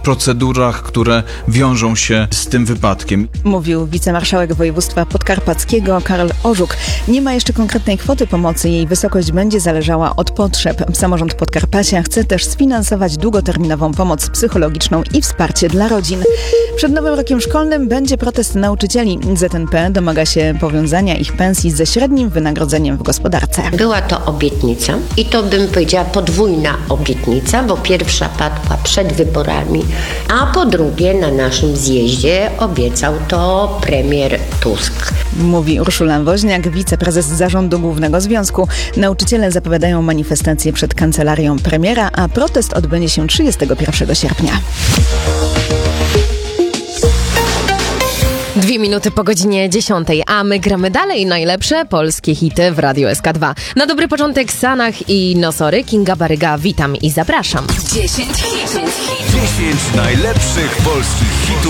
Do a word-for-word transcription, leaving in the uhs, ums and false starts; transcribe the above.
procedurach, które wiążą się z tym wypadkiem. Mówił wicemarszałek województwa podkarpackiego Karol Orzuk. Nie ma jeszcze konkretnej kwoty pomocy. Jej wysokość będzie zależała od potrzeb. Samorząd Podkarpacia chce też sfinansować długoterminową pomoc psychologiczną i wsparcie dla rodzin. Przed nowym rokiem szkolnym będzie protest nauczycieli. Z N P domaga się powiązania ich pensji ze średnim wynagrodzeniem w gospodarce. Była to obietnica i to bym powiedziała podwójna obietnica, bo pierwsza padła przed wyborami, a po drugie na naszym zjeździe obiecał to premier Tusk. Mówi Urszula Woźniak, wiceprezes Zarządu Głównego Związku. Nauczyciele zapowiadają manifestację przed kancelarią premiera, a protest odbędzie się trzydziestego pierwszego sierpnia. Dwie minuty po godzinie dziesiątej, a my gramy dalej najlepsze polskie hity w Radiu S K dwa. Na dobry początek Sanach i Nosory, Kinga Baryga, witam i zapraszam. dziesięć hitów. dziesięć najlepszych polskich hitów.